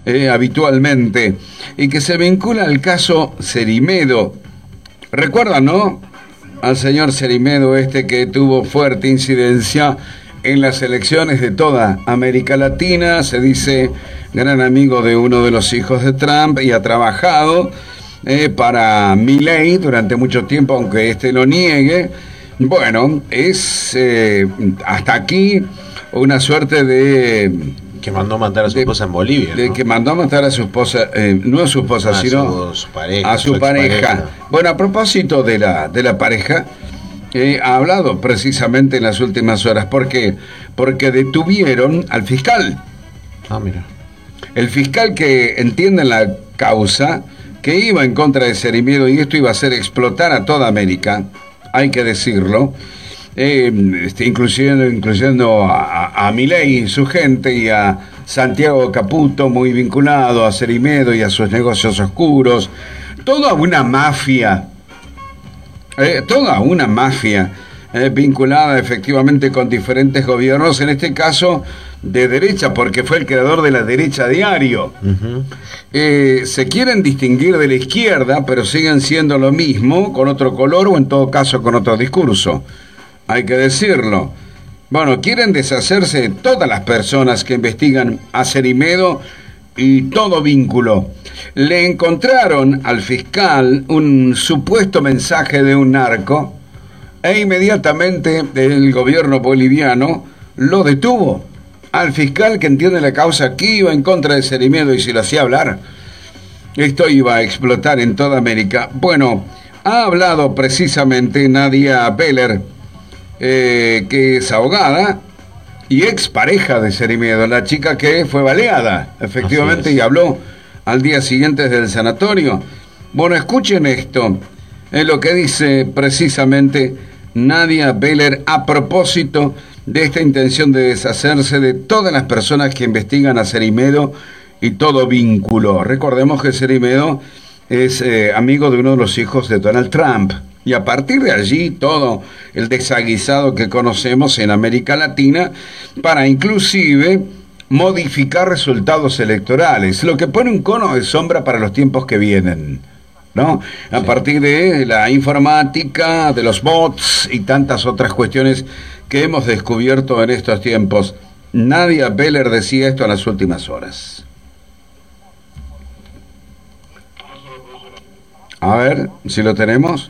habitualmente, y que se vincula al caso Cerimedo. ¿Recuerdan, no? Al señor Cerimedo que tuvo fuerte incidencia en las elecciones de toda América Latina, se dice gran amigo de uno de los hijos de Trump y ha trabajado para Milei durante mucho tiempo, aunque lo niegue. Bueno, es hasta aquí una suerte de... Que mandó a matar a su esposa en Bolivia, ¿no? Que mandó a matar a su esposa, no a su esposa, sino su pareja, a su pareja. Bueno, a propósito de la pareja, ha hablado precisamente en las últimas horas. ¿Por qué? Porque detuvieron al fiscal. Ah, mira. El fiscal que entiende la causa, que iba en contra de Cerimedo, y esto iba a hacer explotar a toda América, hay que decirlo, incluyendo a Milei y su gente, y a Santiago Caputo, muy vinculado a Cerimedo y a sus negocios oscuros. Toda una mafia, vinculada efectivamente con diferentes gobiernos, en este caso de derecha, porque fue el creador de la Derecha Diario. Uh-huh. Se quieren distinguir de la izquierda, pero siguen siendo lo mismo, con otro color o en todo caso con otro discurso. Hay que decirlo. Bueno, quieren deshacerse de todas las personas que investigan a Cerimedo y todo vínculo. Le encontraron al fiscal un supuesto mensaje de un narco e inmediatamente el gobierno boliviano lo detuvo. Al fiscal que entiende la causa, aquí iba en contra de Cerimedo, y si lo hacía hablar, esto iba a explotar en toda América. Bueno, ha hablado precisamente Nadia Beller, que es abogada y expareja de Cerimedo, la chica que fue baleada, efectivamente, y habló al día siguiente del sanatorio. Bueno, escuchen esto, es lo que dice precisamente Nadia Beller a propósito de esta intención de deshacerse de todas las personas que investigan a Cerimedo y todo vínculo. Recordemos que Cerimedo es amigo de uno de los hijos de Donald Trump, y a partir de allí todo el desaguisado que conocemos en América Latina para inclusive modificar resultados electorales, lo que pone un cono de sombra para los tiempos que vienen, ¿no? A partir de la informática, de los bots y tantas otras cuestiones que hemos descubierto en estos tiempos. Nadia Beller decía esto en las últimas horas. A ver, si lo tenemos.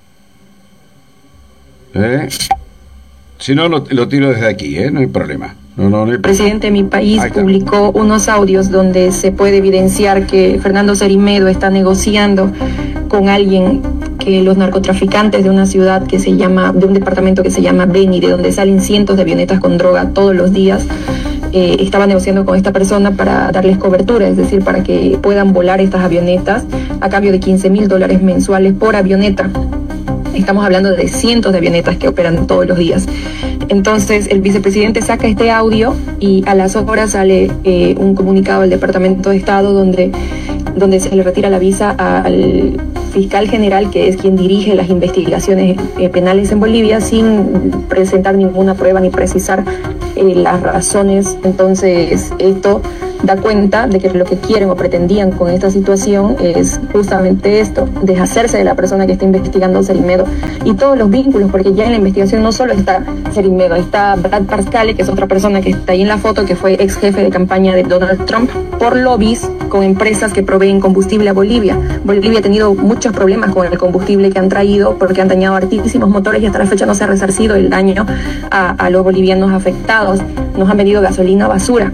Si no, lo tiro desde aquí, no hay problema. No hay... El presidente de mi país publicó unos audios donde se puede evidenciar que Fernando Cerimedo está negociando con alguien, que los narcotraficantes de una ciudad que se llama, de un departamento que se llama Beni, de donde salen cientos de avionetas con droga todos los días, estaba negociando con esta persona para darles cobertura, es decir, para que puedan volar estas avionetas a cambio de $15,000 mensuales por avioneta. Estamos hablando de cientos de avionetas que operan todos los días. Entonces el vicepresidente saca este audio y a las horas sale un comunicado del Departamento de Estado donde se le retira la visa al fiscal general, que es quien dirige las investigaciones penales en Bolivia, sin presentar ninguna prueba ni precisar las razones. Entonces esto da cuenta de que lo que quieren o pretendían con esta situación es justamente esto, deshacerse de la persona que está investigando Cerimedo y todos los vínculos, porque ya en la investigación no solo está Cerimedo, está Brad Parscale, que es otra persona que está ahí en la foto, que fue ex jefe de campaña de Donald Trump, por lobbies con empresas que proveen combustible a Bolivia. Bolivia ha tenido muchos problemas con el combustible que han traído, porque han dañado hartísimos motores y hasta la fecha no se ha resarcido el daño a los bolivianos afectados. Nos han vendido gasolina basura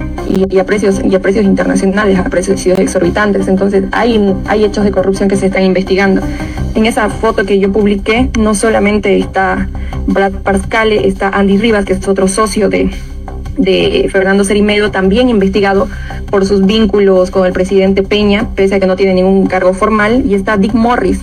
y a precios internacionales, a precios exorbitantes. Entonces hay hechos de corrupción que se están investigando. En esa foto que yo publiqué no solamente está Brad Parscale, está Andy Rivas, que es otro socio de Fernando Cerimedo, también investigado por sus vínculos con el presidente Peña, pese a que no tiene ningún cargo formal, y está Dick Morris,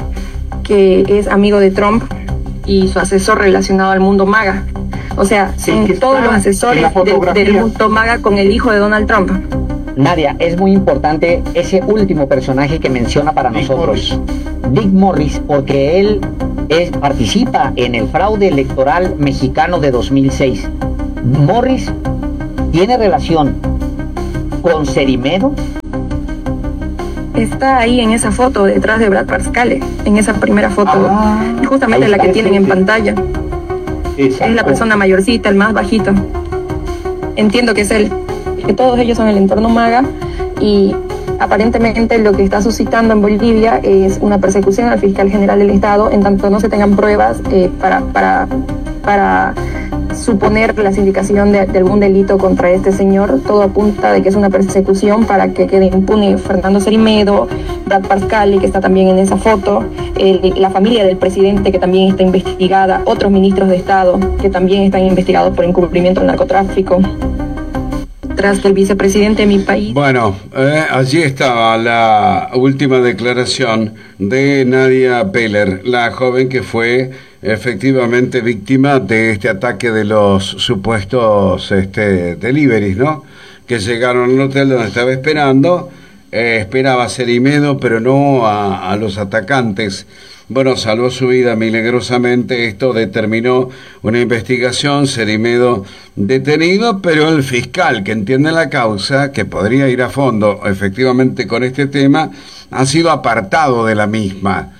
que es amigo de Trump y su asesor relacionado al mundo MAGA. O sea, todos los asesores del mundo MAGA con el hijo de Donald Trump. Nadia, es muy importante ese último personaje que menciona para nosotros, Dick Morris, porque él participa en el fraude electoral mexicano de 2006. Morris tiene relación con Cerimedo está ahí en esa foto detrás de Brad Parscale, en esa primera foto, justamente la que tienen en pantalla. Exacto. Es la persona mayorcita, el más bajito. Entiendo que es él, que todos ellos son el entorno MAGA, y aparentemente lo que está suscitando en Bolivia es una persecución al fiscal general del Estado, en tanto no se tengan pruebas para suponer la sindicación de algún delito contra este señor. Todo apunta de que es una persecución para que quede impune Fernando Cerimedo, Brad Parscale, que está también en esa foto, la familia del presidente, que también está investigada, otros ministros de Estado que también están investigados por incumplimiento del narcotráfico, tras que el vicepresidente de mi país. Bueno, allí estaba la última declaración de Nadia Peller, la joven que fue efectivamente víctima de este ataque de los supuestos deliveries, ¿no? Que llegaron al hotel donde estaba esperando, esperaba a Cerimedo, pero no a los atacantes. Bueno, salvó su vida milagrosamente. Esto determinó una investigación, Cerimedo detenido, pero el fiscal que entiende la causa, que podría ir a fondo efectivamente con este tema, ha sido apartado de la misma.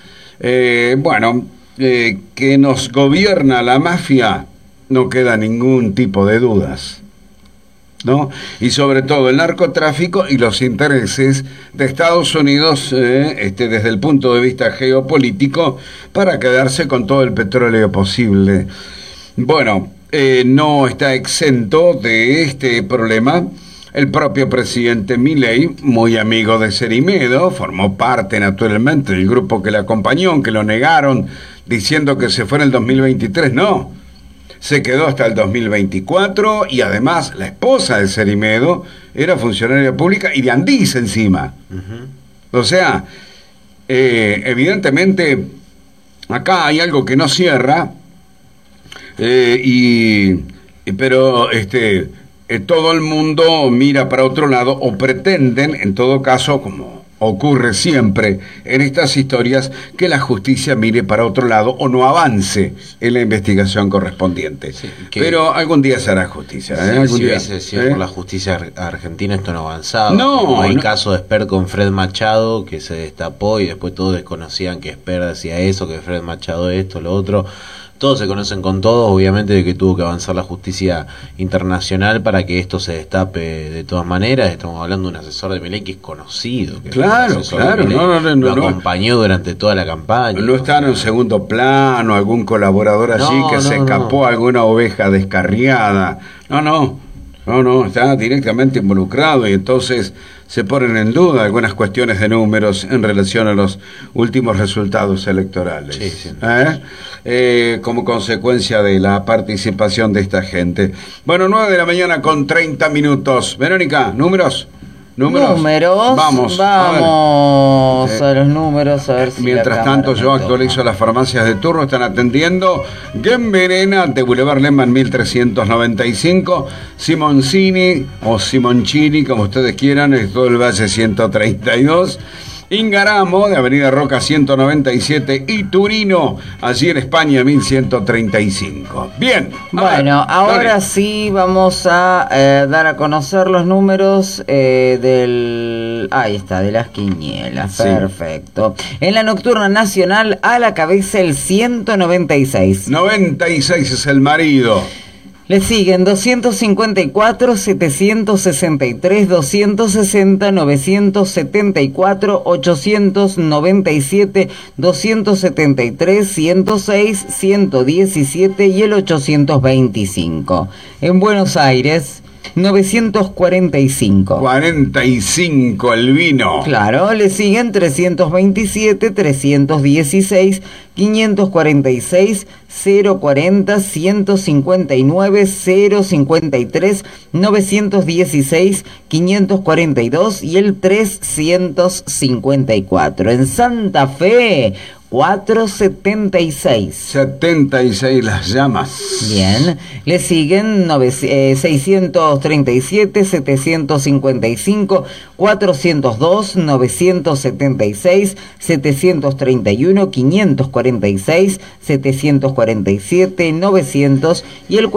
Que nos gobierna la mafia, no queda ningún tipo de dudas, ¿no? Y sobre todo el narcotráfico y los intereses de Estados Unidos desde el punto de vista geopolítico, para quedarse con todo el petróleo posible. Bueno, no está exento de este problema el propio presidente Milei, muy amigo de Cerimedo, formó parte naturalmente del grupo que le acompañó, aunque lo negaron diciendo que se fue en el 2023, no. Se quedó hasta el 2024, y además la esposa de Cerimedo era funcionaria pública y de Andiza encima. O sea, evidentemente acá hay algo que no cierra, pero todo el mundo mira para otro lado, o pretenden, en todo caso, como ocurre siempre en estas historias, que la justicia mire para otro lado o no avance en la investigación correspondiente. Sí, pero algún día se hará justicia. Sí, algún si día, hubiese sido por la justicia argentina, esto no avanzaba. No, hay caso de Esper con Fred Machado, que se destapó y después todos desconocían que Esper decía eso, que Fred Machado esto, lo otro. Todos se conocen con todos, obviamente, de que tuvo que avanzar la justicia internacional para que esto se destape de todas maneras. Estamos hablando de un asesor de Milei que es conocido. Que claro, lo acompañó durante toda la campaña. No está en segundo plano, algún colaborador allí que se escapó, alguna oveja descarriada. No, está directamente involucrado, y entonces se ponen en duda algunas cuestiones de números en relación a los últimos resultados electorales. Sí. Como consecuencia de la participación de esta gente. Bueno, 9:30 con 30 minutos. Verónica, ¿números? Vamos a los números, a ver si. Mientras tanto, yo actualizo las farmacias de turno. Están atendiendo Gemberena de Boulevard Lehmann 1395, Simoncini o Simoncini, como ustedes quieran, es todo el Valle 132. Ingaramo, de Avenida Roca 197, y Turino, allí en España 1135. Bien. Bueno, ahora sí vamos a dar a conocer los números ahí está, de las quinielas. Sí. Perfecto. En la nocturna nacional, a la cabeza el 196. 96 es el marido. Le siguen 254, 763, 260, 974, 897, 273, 106, 117 y el 825. En Buenos Aires, 945. 45 el vino. Claro, le siguen 327, 316, 546, 040, 159, 053, 916, 542 y el 354. En Santa Fe, 476. 76 las llamas. Bien. Le siguen 637, 755, 402, 976, 731, 546, 747, 900 y el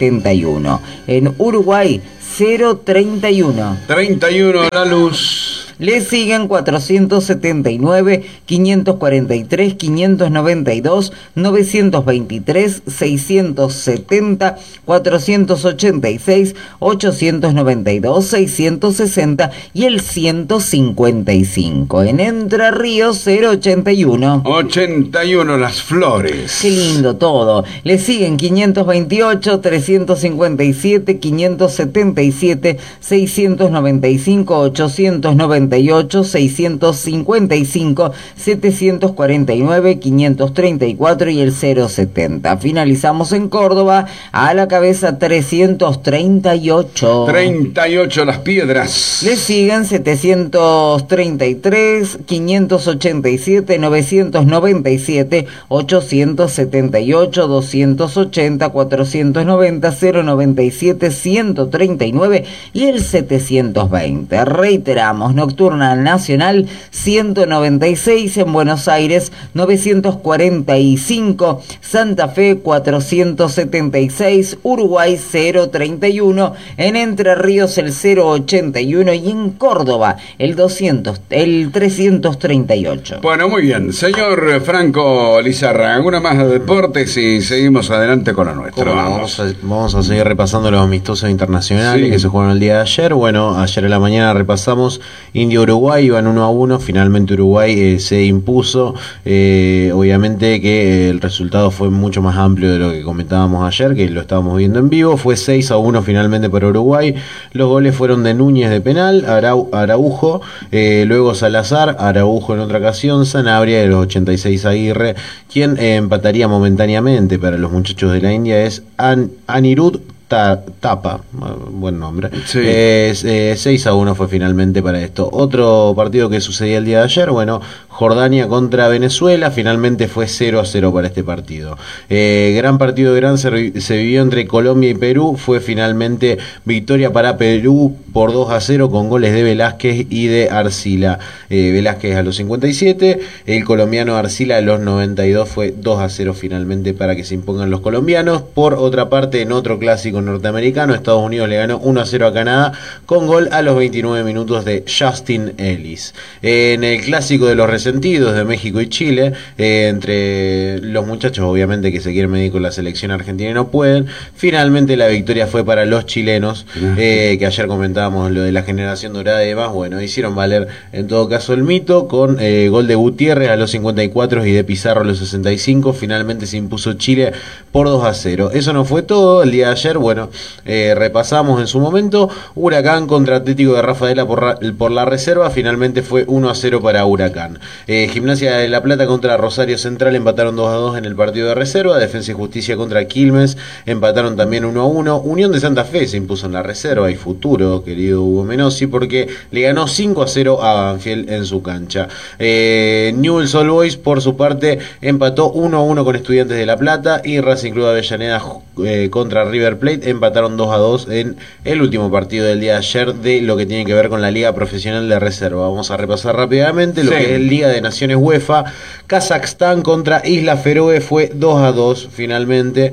471. En Uruguay, 031. 31 la luz. Le siguen 479, 543, 592, 923, 670, 486, 892, 660 y el 155. En Entre Ríos 081. 81 Las Flores. Qué lindo todo. Le siguen 528, 357, 577, 695, 898, 655, 749, 534 y el 070. Finalizamos en Córdoba, a la cabeza 338. 38 Las Piedras. Le siguen 733, 587, 997, 878, 280, 490, 097, 139 y el 720. Reiteramos, Nocturna Nacional 196 en Buenos Aires, 945, Santa Fe 476, Uruguay 031, en Entre Ríos el 081 y en Córdoba el 338. Bueno, muy bien. Señor Franco Lizarra, ¿alguna más de deportes y seguimos adelante con lo nuestro? Vamos a seguir repasando los amistosos internacionales que se jugaron el día de ayer. Bueno, ayer en la mañana repasamos India-Uruguay, iban 1-1, finalmente Uruguay se impuso. Obviamente que el resultado fue mucho más amplio de lo que comentábamos ayer, que lo estábamos viendo en vivo. Fue 6-1 finalmente para Uruguay. Los goles fueron de Núñez de penal, Araujo, luego Salazar, Araujo en otra ocasión, Sanabria de los 86 Aguirre, quien empataría momentáneamente para los muchachos de la India es Anirudh Thapa, buen nombre. Sí. 6-1 fue finalmente para esto. Otro partido que sucedía el día de ayer, bueno, Jordania contra Venezuela, finalmente fue 0-0 para este partido. Gran partido se vivió entre Colombia y Perú, fue finalmente victoria para Perú por 2-0 con goles de Velázquez y de Arcila. Velázquez a los 57, el colombiano Arcila a los 92, fue 2-0 finalmente para que se impongan los colombianos. Por otra parte, en otro clásico norteamericano, Estados Unidos le ganó 1-0 a Canadá con gol a los 29 minutos de Justin Ellis. En el clásico de los resentidos de México y Chile, entre los muchachos obviamente que se quieren medir con la selección argentina y no pueden, finalmente la victoria fue para los chilenos, que ayer comentábamos lo de la generación dorada y demás. Bueno, hicieron valer en todo caso el mito con gol de Gutiérrez a los 54 y de Pizarro a los 65. Finalmente se impuso Chile por 2-0. Eso no fue todo el día de ayer. Bueno, repasamos en su momento Huracán contra Atlético de Rafaela por la reserva, finalmente fue 1-0 para Huracán. Gimnasia de La Plata contra Rosario Central empataron 2-2 en el partido de reserva. Defensa y Justicia contra Quilmes empataron también 1-1. Unión de Santa Fe se impuso en la reserva y futuro, querido Hugo Menossi, porque le ganó 5-0 a Banfield en su cancha. Newell's Old Boys por su parte empató 1-1 con Estudiantes de La Plata y Racing Club de Avellaneda contra River Plate empataron 2-2 en el último partido del día de ayer de lo que tiene que ver con la Liga Profesional de Reserva. Vamos a repasar rápidamente lo que es Liga de Naciones UEFA. Kazajstán contra Isla Feroe fue 2-2 finalmente.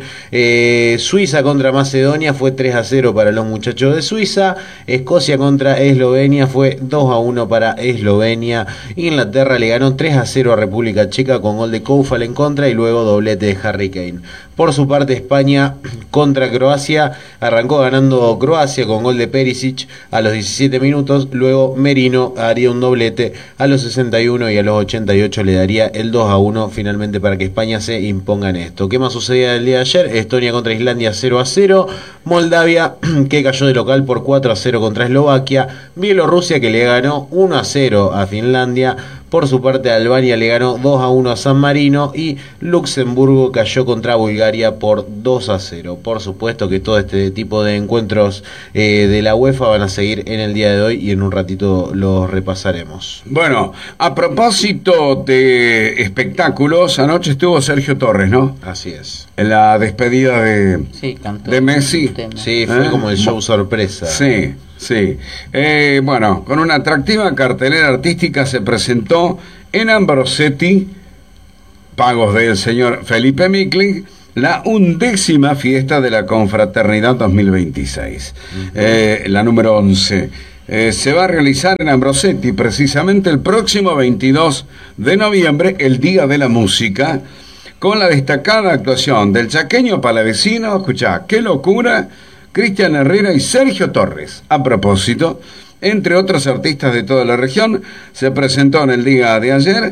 Suiza contra Macedonia fue 3-0 para los muchachos de Suiza. Escocia contra Eslovenia fue 2-1 para Eslovenia. Inglaterra le ganó 3-0 a República Checa con gol de Koufal en contra y luego doblete de Harry Kane. Por su parte, España contra Croacia arrancó ganando Croacia con gol de Perisic a los 17 minutos, luego Merino haría un doblete a los 61 y a los 88 le daría el 2-1 finalmente para que España se imponga en esto. ¿Qué más sucedía el día de ayer? Estonia contra Islandia 0-0, Moldavia que cayó de local por 4-0 contra Eslovaquia, Bielorrusia que le ganó 1-0 a Finlandia. Por su parte, Albania le ganó 2-1 a San Marino y Luxemburgo cayó contra Bulgaria por 2-0. Por supuesto que todo este tipo de encuentros de la UEFA van a seguir en el día de hoy y en un ratito los repasaremos. Bueno, a propósito de espectáculos, anoche estuvo Sergio Torres, ¿no? Así es. En la despedida de Messi. Sí, fue como el show sorpresa. Sí. Sí, bueno, con una atractiva cartelera artística se presentó en Ambrosetti, pagos del señor Felipe Mikling, la 11ª fiesta de la Confraternidad 2026, la número 11. se va a realizar en Ambrosetti, precisamente el próximo 22 de noviembre, el Día de la Música, con la destacada actuación del chaqueño palavecino, escuchá, qué locura, Cristian Herrera y Sergio Torres. A propósito, entre otros artistas de toda la región, se presentó en el día de ayer,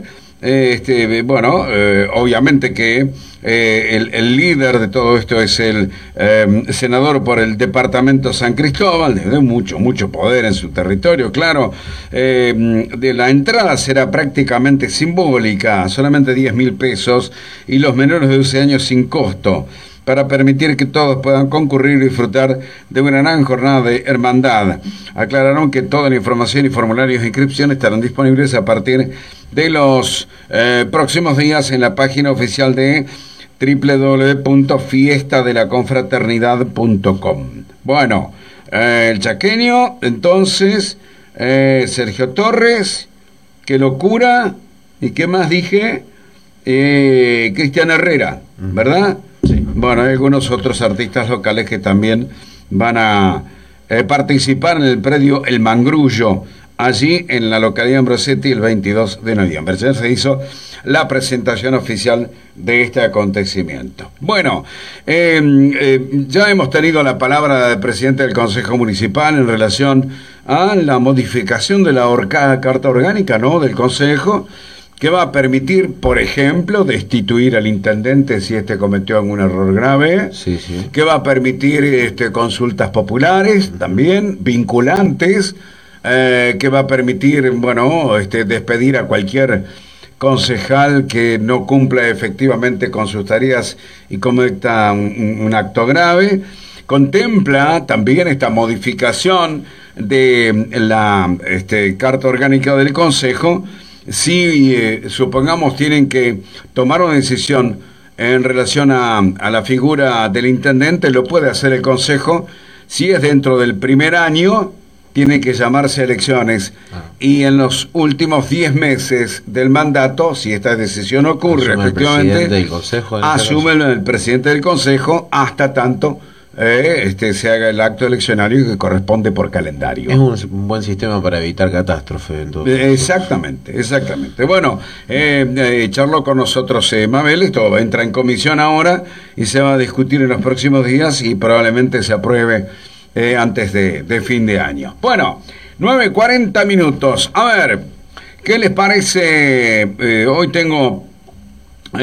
obviamente que el líder de todo esto es el senador por el departamento San Cristóbal, de mucho poder en su territorio, claro. De la entrada será prácticamente simbólica, solamente 10.000 pesos, y los menores de 12 años sin costo, para permitir que todos puedan concurrir y disfrutar de una gran jornada de hermandad. Aclararon que toda la información y formularios de inscripción estarán disponibles a partir de los próximos días en la página oficial de www.fiestadelaconfraternidad.com. Bueno, el chaqueño, entonces, Sergio Torres, qué locura, y qué más dije, Cristian Herrera, ¿verdad? Sí. Bueno, hay algunos otros artistas locales que también van a participar en el predio El Mangrullo, allí en la localidad de Ambrosetti, el 22 de noviembre. Ya se hizo la presentación oficial de este acontecimiento. Bueno, ya hemos tenido la palabra del presidente del Consejo Municipal en relación a la modificación de la Carta Orgánica, ¿no?, del Consejo, que va a permitir, por ejemplo, destituir al intendente si cometió algún error grave, sí. Que va a permitir consultas populares también, vinculantes, que va a permitir, despedir a cualquier concejal que no cumpla efectivamente con sus tareas y cometa un acto grave. Contempla también esta modificación de la Carta Orgánica del Consejo. Si, supongamos, tienen que tomar una decisión en relación a la figura del intendente, lo puede hacer el Consejo. Si es dentro del primer año, tiene que llamarse elecciones. Y en los últimos 10 meses del mandato, si esta decisión ocurre, efectivamente, asume el presidente del Consejo hasta tanto se haga el acto eleccionario que corresponde por calendario. Es un buen sistema para evitar catástrofes, entonces. Exactamente. Bueno, charló con nosotros Mabel, esto entra en comisión ahora y se va a discutir en los próximos días y probablemente se apruebe antes de fin de año. Bueno, 9:40 minutos. A ver, ¿qué les parece? Hoy tengo... a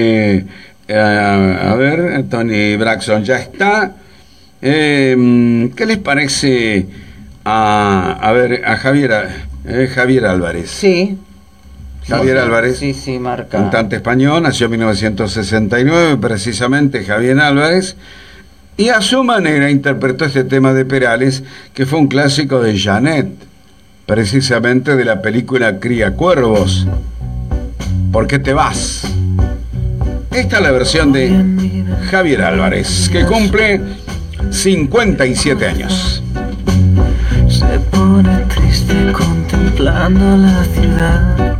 ver, Tony Braxton ya está. ¿Qué les parece a Javier Álvarez? Sí. Javier Álvarez. Sí, marca. Cantante español, nació en 1969, precisamente Javier Álvarez. Y a su manera interpretó este tema de Perales, que fue un clásico de Janet, precisamente de la película Cría Cuervos. ¿Por qué te vas? Esta es la versión de Javier Álvarez, que cumple 57 años. Se pone triste contemplando la ciudad.